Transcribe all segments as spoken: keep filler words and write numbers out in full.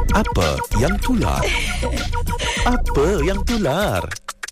Apa yang tular? Apa yang tular?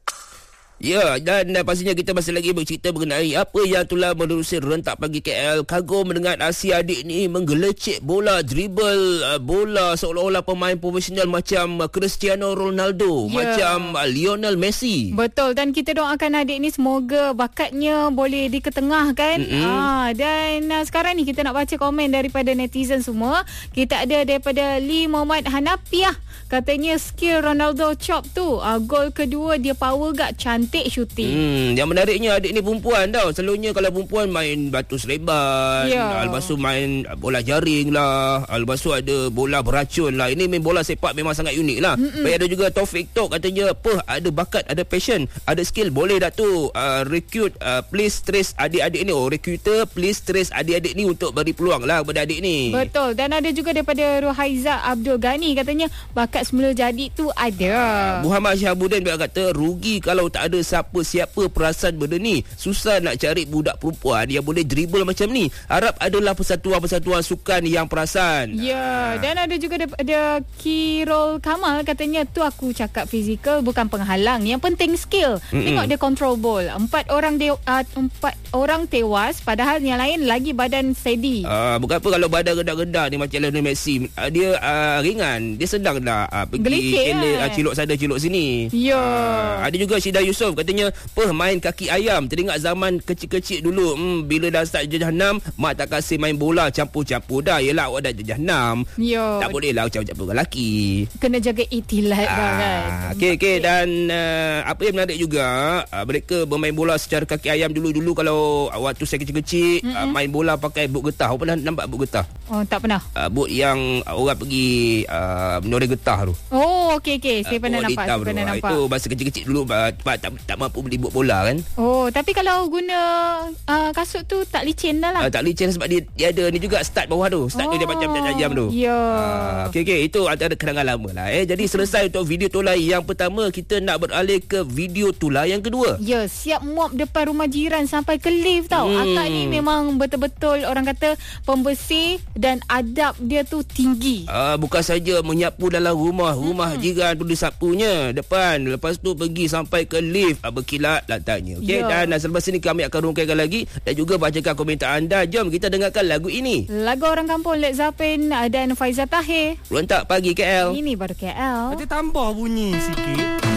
Ya, dan uh, pastinya kita masih lagi bercerita mengenai apa yang telah menerusi rentak pagi K L. Kagum dengan si adik ni menggelecek bola, dribble uh, bola seolah-olah pemain profesional macam uh, Cristiano Ronaldo, yeah. macam uh, Lionel Messi. Betul, dan kita doakan adik ni semoga bakatnya boleh diketengahkan. Mm-hmm. Ah, dan uh, sekarang ni kita nak baca komen daripada netizen semua. Kita ada daripada Lee Muhammad Hanafiah. Katanya skill Ronaldo chop tu, uh, gol kedua dia power gak, cantik shooting. Hmm, yang menariknya adik ni perempuan tau. Selalunya kalau perempuan main batu seremban, yeah. lepas tu main bola jaring lah, lepas tu ada bola beracun lah. Ini main bola sepak memang sangat unik lah. Mm-mm. Baik, ada juga Taufik Tok katanya apa, ada bakat, ada passion, ada skill, boleh dah tu uh, recruit, uh, please trace adik-adik ni. Oh, recruiter please trace adik-adik ni untuk beri peluang lah kepada adik ni. Betul, dan ada juga daripada Ruhaiza Abdul Ghani katanya bakat semula jadi tu ada. Uh, Muhammad Syahabudin dia kata rugi kalau tak ada siapa-siapa perasan benda ni. Susah nak cari budak perempuan yang boleh dribble macam ni. Harap adalah persatuan-persatuan sukan yang perasan. Ya, uh. dan ada juga ada Kirol Kamal katanya tu aku cakap fizikal bukan penghalang. Yang penting skill. Mm-mm. Tengok dia control ball. Empat orang de- uh, empat orang tewas padahal yang lain lagi badan steady. Uh, bukan apa kalau badan gedak-gedak ni macam Lionel Messi. Uh, dia uh, ringan, dia sedang dah uh, pergi elek, uh, cilok sana cilok sini. Ya. Uh, ada juga Syida Yusof katanya peh main kaki ayam. Teringat zaman kecil-kecil dulu, hmm, bila dah start jahanam, mak tak kasih main bola campur-campur dah. Yelah awak dah jahanam. Ya. Tak boleh lah campur-campur dengan lelaki. Kena jaga itilat ah, kan. Okey okey, dan uh, apa yang menarik juga, uh, mereka bermain bola secara kaki ayam dulu-dulu. Kalau uh, waktu saya kecil-kecil uh, main bola pakai bot getah. Awak pernah nampak bot getah? Oh, tak pernah. Uh, bot yang uh, orang pergi uh, menoreh getah tu. Oh, okey okey. Saya uh, pernah nampak, saya pernah tu. nampak. Itu masa kecil-kecil dulu uh, tak, tak tak mampu beli bot bola kan. Oh, tapi kalau guna uh, kasut tu tak licin dah lah. Uh, tak licin sebab dia, dia ada ni juga start bawah tu. Start oh, dia macam tajam tu. Ya. Uh, okey okey, itu antara kenangan lama lah eh. Jadi selesai untuk video tulai yang pertama, kita nak beralih ke video tulai yang kedua. Ya, siap mop depan rumah jiran sampai ke lift tau. Hmm. Akak ni memang betul-betul orang kata pembersih dan adab dia tu tinggi. Uh, bukan saja menyapu dalam rumah, rumah hmm. jiran pun disapunya depan. Lepas tu pergi sampai ke lift, uh, berkilat lantainya. Okey, ya. Dan uh, selepas ini kami akan rungkaikan lagi dan juga bacakan komentar anda. Jom kita dengarkan lagu ini. Lagu Orang Kampung Led Zeppelin dan Faizal Tahir. Rentak Pagi K L. Ini baru K L. Ada tambah bunyi sikit.